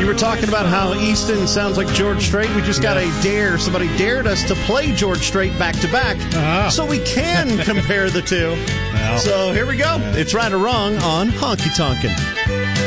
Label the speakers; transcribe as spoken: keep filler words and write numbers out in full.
Speaker 1: were talking about how Easton sounds like George Strait. We just got a dare. Somebody dared us to play George Strait back to back,
Speaker 2: Uh-huh.
Speaker 1: so we can compare the two.
Speaker 2: Well,
Speaker 1: So here we go. It's right or wrong on Honky Tonkin'.